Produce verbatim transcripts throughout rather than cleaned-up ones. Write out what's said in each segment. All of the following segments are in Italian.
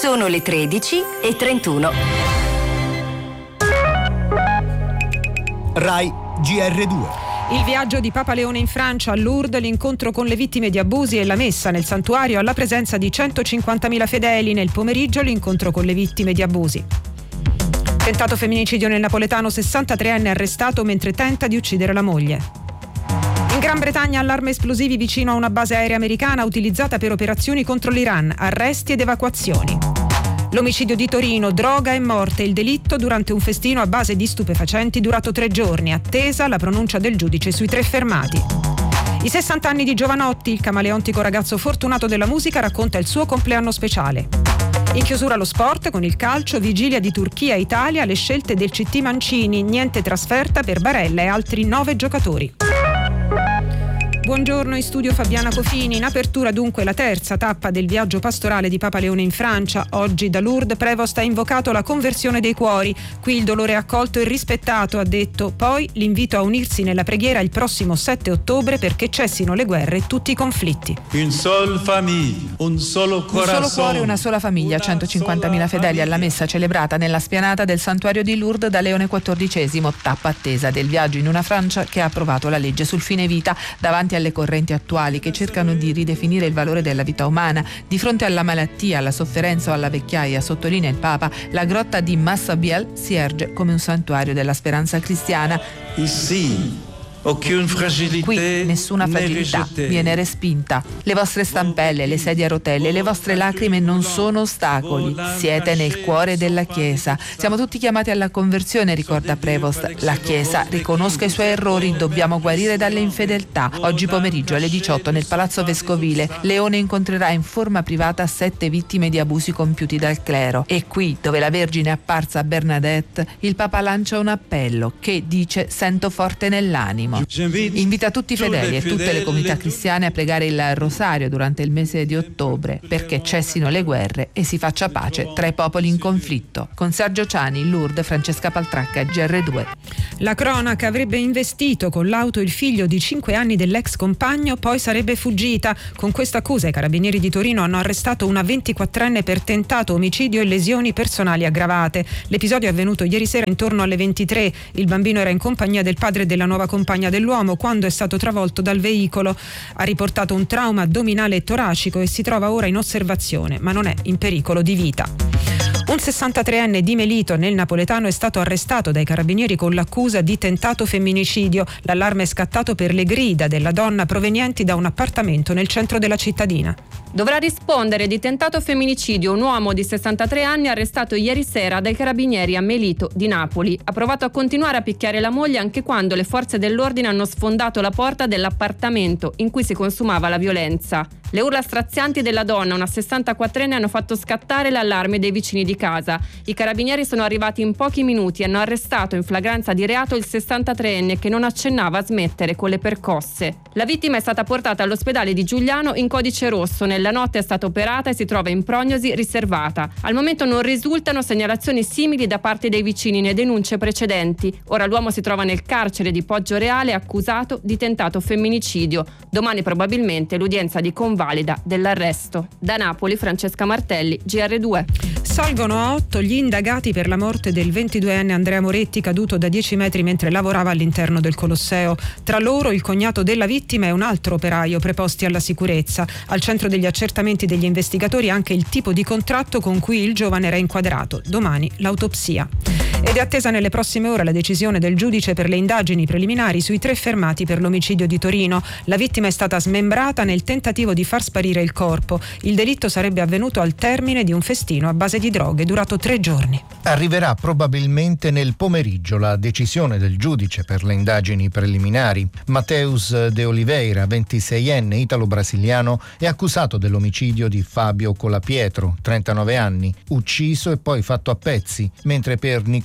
Sono le tredici e trentuno. Rai G R due. Il viaggio di Papa Leone in Francia, a Lourdes, l'incontro con le vittime di abusi e la messa nel santuario alla presenza di centocinquantamila fedeli. Nel pomeriggio l'incontro con le vittime di abusi. Tentato femminicidio nel napoletano, sessantatreenne arrestato mentre tenta di uccidere la moglie. In Gran Bretagna, allarme esplosivi vicino a una base aerea americana utilizzata per operazioni contro l'Iran, arresti ed evacuazioni. L'omicidio di Torino, droga e morte, il delitto durante un festino a base di stupefacenti durato tre giorni, attesa la pronuncia del giudice sui tre fermati. I sessanta anni di Giovanotti, il camaleontico ragazzo fortunato della musica, racconta il suo compleanno speciale. In chiusura lo sport con il calcio, vigilia di Turchia-Italia, le scelte del C T Mancini, niente trasferta per Barella e altri nove giocatori. Buongiorno, in studio Fabiana Cofini. In apertura dunque la terza tappa del viaggio pastorale di Papa Leone in Francia. Oggi da Lourdes Prevost ha invocato la conversione dei cuori. Qui il dolore è accolto e rispettato, ha detto. Poi l'invito a unirsi nella preghiera il prossimo sette ottobre perché cessino le guerre e tutti i conflitti. Un solo famiglia, un solo corazon. Un solo cuore, una sola famiglia. centocinquantamila fedeli alla messa celebrata nella spianata del santuario di Lourdes da Leone quattordicesimo, tappa attesa del viaggio in una Francia che ha approvato la legge sul fine vita davanti alle correnti attuali che cercano di ridefinire il valore della vita umana. Di fronte alla malattia, alla sofferenza o alla vecchiaia, sottolinea il Papa, la grotta di Massabielle si erge come un santuario della speranza cristiana. Ici. Qui nessuna fragilità viene respinta. Le vostre stampelle, le sedie a rotelle, le vostre lacrime non sono ostacoli. Siete nel cuore della Chiesa. Siamo tutti chiamati alla conversione, ricorda Prevost. La Chiesa riconosca i suoi errori, dobbiamo guarire dalle infedeltà. Oggi pomeriggio alle diciotto nel Palazzo Vescovile Leone incontrerà in forma privata sette vittime di abusi compiuti dal clero. E qui, dove la Vergine è apparsa Bernadette, il Papa lancia un appello che dice: sento forte nell'animo. Invita tutti i fedeli e tutte le comunità cristiane a pregare il rosario durante il mese di ottobre perché cessino le guerre e si faccia pace tra i popoli in conflitto. Con Sergio Ciani, Lourdes, Francesca Paltracca, G R due. La cronaca: avrebbe investito con l'auto il figlio di cinque anni dell'ex compagno, poi sarebbe fuggita. Con questa accusa i carabinieri di Torino hanno arrestato una ventiquattrenne per tentato omicidio e lesioni personali aggravate. L'episodio è avvenuto ieri sera intorno alle ventitré. Il bambino era in compagnia del padre e della nuova compagna dell'uomo quando è stato travolto dal veicolo. Ha riportato un trauma addominale e toracico e si trova ora in osservazione, ma non è in pericolo di vita. Un sessantatreenne di Melito nel napoletano è stato arrestato dai carabinieri con l'accusa di tentato femminicidio. L'allarme è scattato per le grida della donna provenienti da un appartamento nel centro della cittadina. Dovrà rispondere di tentato femminicidio un uomo di sessantatré anni arrestato ieri sera dai carabinieri a Melito di Napoli. Ha provato a continuare a picchiare la moglie anche quando le forze dell'ordine hanno sfondato la porta dell'appartamento in cui si consumava la violenza. Le urla strazianti della donna, una sessantaquattrenne, hanno fatto scattare l'allarme dei vicini di casa. I carabinieri sono arrivati in pochi minuti e hanno arrestato in flagranza di reato il sessantatreenne che non accennava a smettere con le percosse. La vittima è stata portata all'ospedale di Giugliano in codice rosso. Nella notte è stata operata e si trova in prognosi riservata. Al momento non risultano segnalazioni simili da parte dei vicini né denunce precedenti. Ora l'uomo si trova nel carcere di Poggioreale accusato di tentato femminicidio. Domani probabilmente l'udienza di convalida dell'arresto. Da Napoli, Francesca Martelli, G R due. Salgono a otto gli indagati per la morte del ventiduenne Andrea Moretti, caduto da dieci metri mentre lavorava all'interno del Colosseo. Tra loro il cognato della vittima e un altro operaio preposti alla sicurezza. Al centro degli accertamenti degli investigatori anche il tipo di contratto con cui il giovane era inquadrato. Domani l'autopsia. Ed è attesa nelle prossime ore la decisione del giudice per le indagini preliminari sui tre fermati per l'omicidio di Torino. La vittima è stata smembrata nel tentativo di far sparire il corpo. Il delitto sarebbe avvenuto al termine di un festino a base di droghe durato tre giorni. Arriverà probabilmente nel pomeriggio la decisione del giudice per le indagini preliminari. Mateus de Oliveira, ventiseienne italo-brasiliano, è accusato dell'omicidio di Fabio Colapietro, trentanove anni, ucciso e poi fatto a pezzi, mentre per Nicola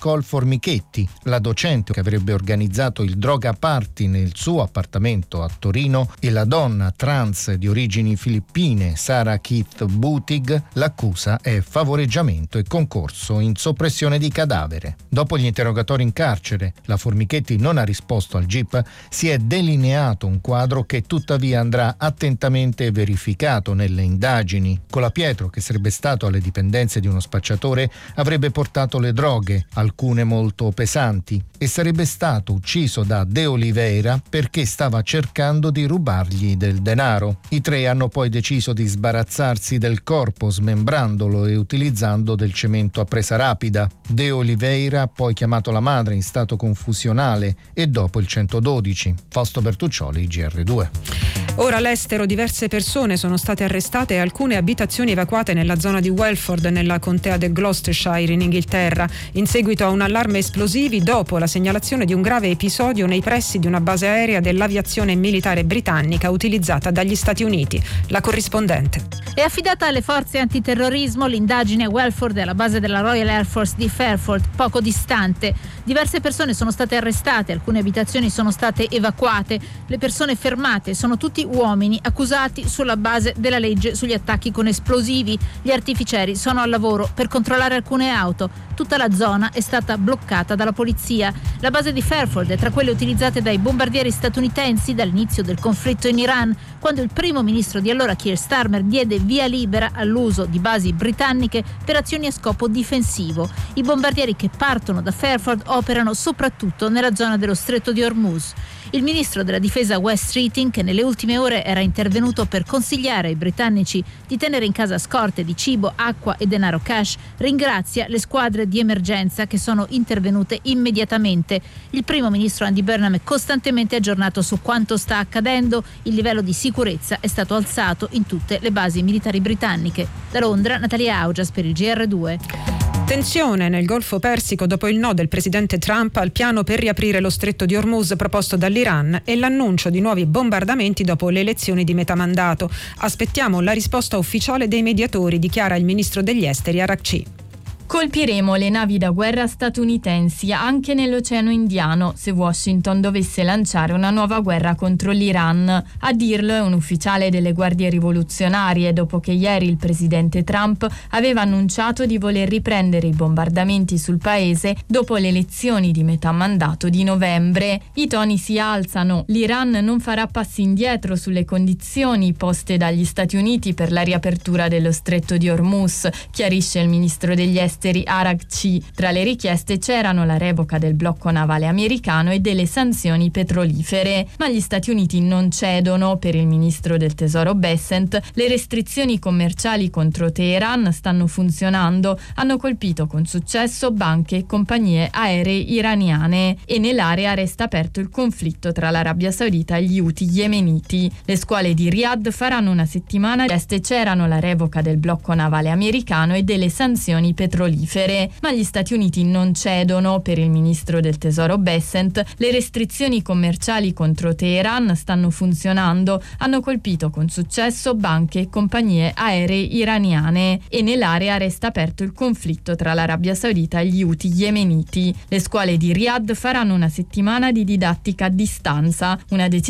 Nicole Formichetti, la docente che avrebbe organizzato il droga party nel suo appartamento a Torino, e la donna trans di origini filippine Sarah Keith Butig. L'accusa è favoreggiamento e concorso in soppressione di cadavere. Dopo gli interrogatori in carcere, la Formichetti non ha risposto al G I P. Si è delineato un quadro che tuttavia andrà attentamente verificato nelle indagini. Colapietro, che sarebbe stato alle dipendenze di uno spacciatore, avrebbe portato le droghe, alcune molto pesanti, e sarebbe stato ucciso da De Oliveira perché stava cercando di rubargli del denaro. I tre hanno poi deciso di sbarazzarsi del corpo smembrandolo e utilizzando del cemento a presa rapida. De Oliveira ha poi chiamato la madre in stato confusionale e dopo il centododici. Fausto Bertuccioli, G R due. Ora all'estero diverse persone sono state arrestate e alcune abitazioni evacuate nella zona di Welford, nella contea del Gloucestershire in Inghilterra, in seguito a un allarme esplosivi dopo la segnalazione di un grave episodio nei pressi di una base aerea dell'aviazione militare britannica utilizzata dagli Stati Uniti. La corrispondente. È affidata alle forze antiterrorismo l'indagine a Welford, alla base della Royal Air Force di Fairford, poco distante. Diverse persone sono state arrestate, alcune abitazioni sono state evacuate. Le persone fermate sono tutti uomini accusati sulla base della legge sugli attacchi con esplosivi. Gli artificieri sono al lavoro per controllare alcune auto. Tutta la zona è stata bloccata dalla polizia. La base di Fairford è tra quelle utilizzate dai bombardieri statunitensi dall'inizio del conflitto in Iran, quando il primo ministro di allora Keir Starmer diede via libera all'uso di basi britanniche per azioni a scopo difensivo. I bombardieri che partono da Fairford operano soprattutto nella zona dello stretto di Hormuz. Il ministro della difesa Wes Streeting, che nelle ultime ore era intervenuto per consigliare ai britannici di tenere in casa scorte di cibo, acqua e denaro cash, ringrazia le squadre di emergenza che sono intervenute immediatamente. Il primo ministro Andy Burnham è costantemente aggiornato su quanto sta accadendo. Il livello di sicurezza è stato alzato in tutte le basi militari britanniche. Da Londra, Natalia Augias per il G R due. Tensione nel Golfo Persico dopo il no del presidente Trump al piano per riaprire lo stretto di Hormuz proposto dall'Iran e l'annuncio di nuovi bombardamenti dopo le elezioni di metà mandato. Aspettiamo la risposta ufficiale dei mediatori, dichiara il ministro degli esteri Arakci. Colpiremo le navi da guerra statunitensi anche nell'Oceano Indiano se Washington dovesse lanciare una nuova guerra contro l'Iran. A dirlo è un ufficiale delle guardie rivoluzionarie, dopo che ieri il presidente Trump aveva annunciato di voler riprendere i bombardamenti sul paese dopo le elezioni di metà mandato di novembre. I toni si alzano. L'Iran non farà passi indietro sulle condizioni poste dagli Stati Uniti per la riapertura dello stretto di Hormuz, chiarisce il ministro degli esteri Arakci. Tra le richieste c'erano la revoca del blocco navale americano e delle sanzioni petrolifere, ma gli Stati Uniti non cedono. Per il ministro del tesoro Bessent, le restrizioni commerciali contro Teheran stanno funzionando, hanno colpito con successo banche e compagnie aeree iraniane e nell'area resta aperto il conflitto tra l'Arabia Saudita e gli Houthi yemeniti. Le scuole di Riyadh faranno una settimana di richieste, c'erano la revoca del blocco navale americano e delle sanzioni petrolifere, ma gli Stati Uniti non cedono. Per il ministro del tesoro Bessent, le restrizioni commerciali contro Teheran stanno funzionando, hanno colpito con successo banche e compagnie aeree iraniane e nell'area resta aperto il conflitto tra l'Arabia Saudita e gli Houthi yemeniti. Le scuole di Riyadh faranno una settimana di didattica a distanza, una decisione